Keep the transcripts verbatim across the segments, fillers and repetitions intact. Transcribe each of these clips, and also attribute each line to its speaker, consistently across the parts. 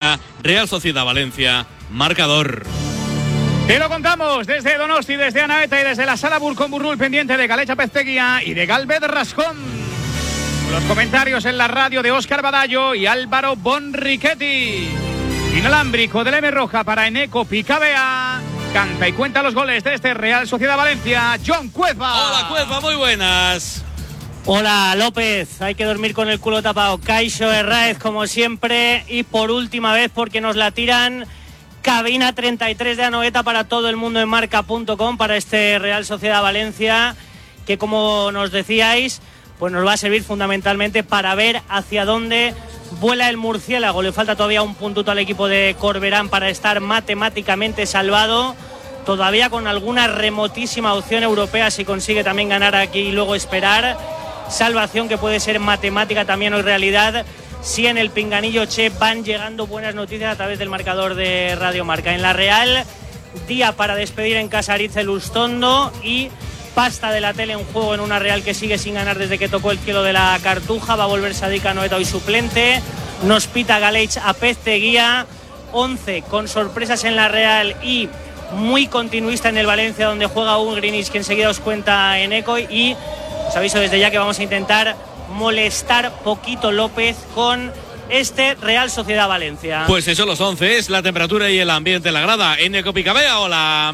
Speaker 1: Málaga, Real Sociedad Valencia, marcador.
Speaker 2: Te lo contamos desde Donosti, desde Anaeta y desde la Sala Burcón-Burnul, pendiente de Galecha Pezteguía y de Galvez Rascón. Los comentarios en la radio de Óscar Badallo y Álvaro Bonrichetti. Inalámbrico del M Roja para Eneco Picabea. Canta y cuenta los goles de este Real Sociedad Valencia, John Cueva.
Speaker 1: Hola Cueva, muy buenas.
Speaker 3: Hola López, hay que dormir con el culo tapado. Caixo Herráez como siempre, y por última vez porque nos la tiran. Cabina treinta y tres de Anoeta para todo el mundo en marca punto com para este Real Sociedad Valencia, que como nos decíais, pues nos va a servir fundamentalmente para ver hacia dónde vuela el murciélago. Le falta todavía un puntuto al equipo de Corberán para estar matemáticamente salvado, todavía con alguna remotísima opción europea si consigue también ganar aquí y luego esperar. Salvación que puede ser matemática también o realidad si en el Pinganillo Che van llegando buenas noticias a través del marcador de Radio Marca. En la Real, día para despedir en casa Aritz Lustondo y pasta de la tele en juego en una Real que sigue sin ganar desde que tocó el cielo de la Cartuja. Va a volver Sadik Anoeta hoy suplente. Nos pita Galech a Pezteguía. once con sorpresas en la Real y muy continuista en el Valencia, donde juega Ugrinich, que enseguida os cuenta en Eco. Y os aviso desde ya que vamos a intentar molestar poquito López con este Real Sociedad Valencia.
Speaker 1: Pues eso, los once es la temperatura y el ambiente en la grada. Eneco Picabea, hola.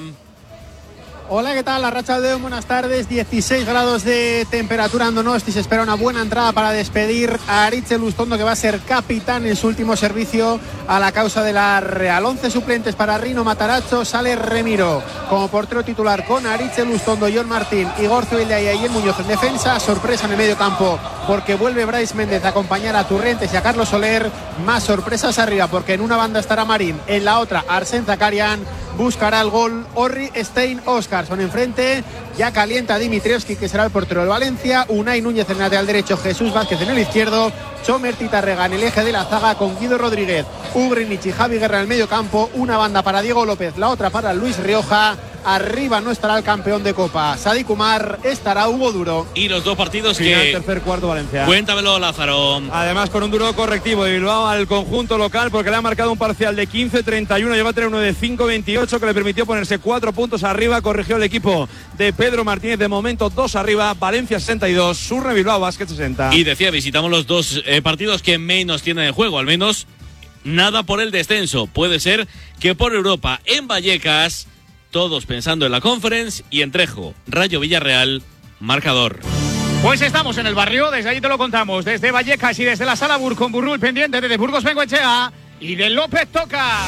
Speaker 4: Hola, ¿qué tal? La Racha de buenas tardes, dieciséis grados de temperatura en Donosti. Se espera una buena entrada para despedir a Aritz Lustondo, que va a ser capitán en su último servicio a la causa de la Real. once suplentes para Rino Matarazzo, sale Remiro como portero titular con Aritz Lustondo, John Martín, Igor Zubillaga y el Muñoz en defensa. Sorpresa en el medio campo porque vuelve Brais Méndez a acompañar a Turrentes y a Carlos Soler. Más sorpresas arriba porque en una banda estará Marín, en la otra Arsène Zakarian. Buscará el gol Orri Stein Oscarson. Enfrente ya calienta Dimitrievski, que será el portero del Valencia. Unai Núñez en el lateral derecho, Jesús Vázquez en el izquierdo, Chomer Titarrega en el eje de la zaga con Guido Rodríguez, Ugrinich y Javi Guerra en el medio campo. Una banda para Diego López, la otra para Luis Rioja. Arriba no estará el campeón de Copa, Sadik Umar, estará Hugo Duro.
Speaker 1: Y los dos partidos
Speaker 5: final,
Speaker 1: que...
Speaker 5: tercer cuarto Valencia.
Speaker 1: Cuéntamelo, Lázaro.
Speaker 5: Además con un duro correctivo de Bilbao al conjunto local, porque le ha marcado un parcial de quince treinta y uno, lleva a tener uno de cinco veintiocho que le permitió ponerse cuatro puntos arriba. Corrigió el equipo de Pedro Martínez, de momento dos arriba, Valencia sesenta y dos, Surne Bilbao Basket sesenta.
Speaker 1: Y decía, visitamos los dos eh, partidos que menos tienen en juego, al menos nada por el descenso. Puede ser que por Europa, en Vallecas, todos pensando en la Conference, y en Trejo, Rayo Villarreal, marcador.
Speaker 2: Pues estamos en el barrio, desde allí te lo contamos, desde Vallecas y desde la Sala Burcón-Burnul, pendiente de Burgos Bengoechea y de López Toca.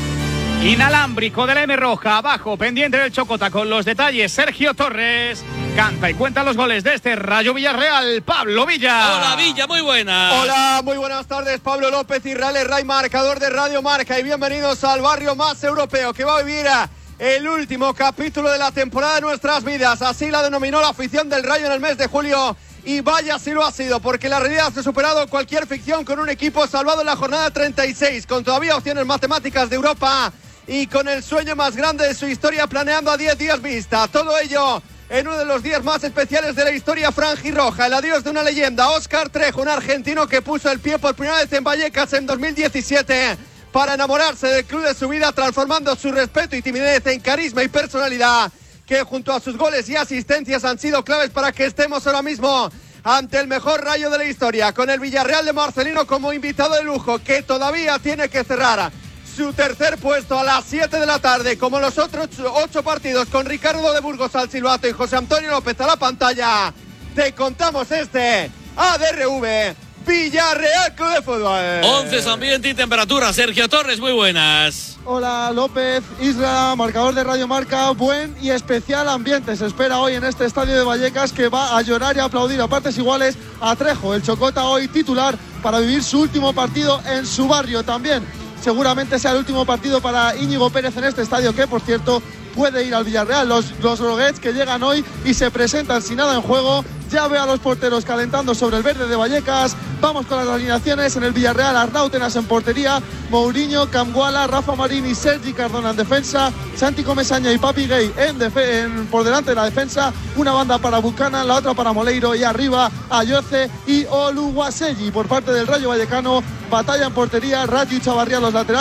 Speaker 2: Inalámbrico de la M Roja, abajo, pendiente del Chocota, con los detalles Sergio Torres. Canta y cuenta los goles de este Rayo Villarreal, Pablo Villa.
Speaker 1: Hola Villa, muy buenas.
Speaker 6: Hola, muy buenas tardes, Pablo López y Real Herray, marcador de Radio Marca, y bienvenidos al barrio más europeo que va a vivir a el último capítulo de la temporada de nuestras vidas. Así la denominó la afición del Rayo en el mes de julio, y vaya si lo ha sido, porque la realidad ha superado cualquier ficción, con un equipo salvado en la jornada treinta y seis, con todavía opciones matemáticas de Europa y con el sueño más grande de su historia planeando a diez días vista. Todo ello en uno de los días más especiales de la historia franjirroja, el adiós de una leyenda, Óscar Trejo, un argentino que puso el pie por primera vez en Vallecas en dos mil diecisiete para enamorarse del club de su vida, transformando su respeto y timidez en carisma y personalidad, que junto a sus goles y asistencias han sido claves para que estemos ahora mismo ante el mejor Rayo de la historia, con el Villarreal de Marcelino como invitado de lujo, que todavía tiene que cerrar su tercer puesto a las siete de la tarde, como los otros ocho partidos, con Ricardo de Burgos al silbato y José Antonio López a la pantalla. Te contamos este A D R V Villarreal Club de Fútbol.
Speaker 1: once ambiente y temperatura. Sergio Torres, muy buenas.
Speaker 7: Hola López, Isla, marcador de Radio Marca. Buen y especial ambiente se espera hoy en este estadio de Vallecas, que va a llorar y a aplaudir a partes iguales a Trejo, el Chocota, hoy titular para vivir su último partido en su barrio. También seguramente sea el último partido para Íñigo Pérez en este estadio, que por cierto puede ir al Villarreal. Los, los Roguets que llegan hoy y se presentan sin nada en juego. Ya ve a los porteros calentando sobre el verde de Vallecas. Vamos con las alineaciones. En el Villarreal, Arnautenas en portería, Mourinho, Camguala, Rafa Marín y Sergi Cardona en defensa, Santi Comesaña y Papi Gay en defe- en, por delante de la defensa. Una banda para Buchanan, la otra para Moleiro, y arriba Ayoce y Oluwaseyi. Por parte del Rayo Vallecano, batalla en portería, Rayo y Chavarría los laterales.